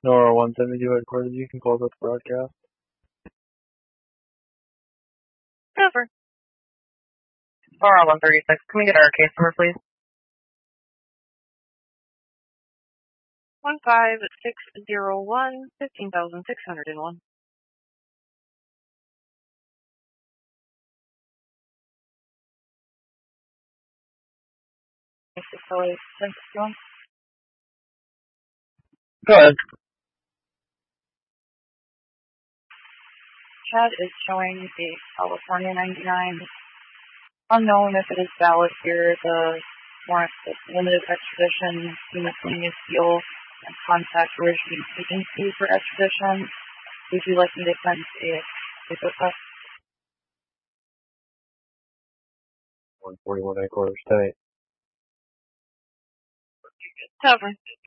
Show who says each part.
Speaker 1: Nora 172 headquarters, you can close out the broadcast.
Speaker 2: Over. Bar 136, can we get our case number, please? 15601, 15,601.
Speaker 1: Go ahead.
Speaker 2: Chad is showing a California 99. Unknown if it is valid here. The warrant is limited extradition, miscellaneous deal, and contact originating agency for extradition. Would you like me to send a paper request?
Speaker 1: 141 headquarters, 10-8.
Speaker 2: Over.